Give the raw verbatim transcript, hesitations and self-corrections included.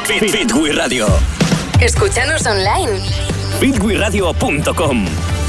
Fit, Fit We Radio. Escúchanos online. fit we radio punto com